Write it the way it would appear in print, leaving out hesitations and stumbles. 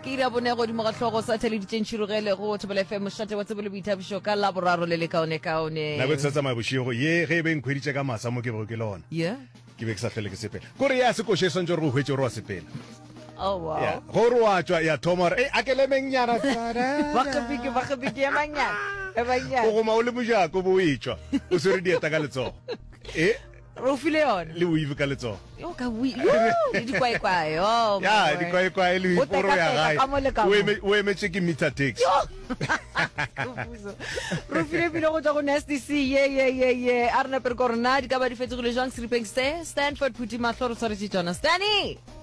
ke ira bone go di mo ga tlhogo sa television tshirogele go Thobela FM moshate wa tsebole boithabišo ka la boraro le le kaone na be tsa ma bošiego ye ge be nkhweditše ka masa mo ke go ke lona yeah ke be ke sa hlele ke sepela kore ya se koše santse re go hwetse re wa sepela oh wow ya go re wa tswa ya thoma re a ke le mennyana ba ka bike ya manyana o go ma o le mojako bo e tswa o se re dieta ka letsogo ro file yona le weave ka letsogo yo ka wi le di kwae oh ya di kwae le iporo ya gae o emetse ke meter taxi ro file go tsa go nasty c ye arna per corona di ka ba di fetsegile jang Sripeng Stanford Puti Matloro sorry Jona Stani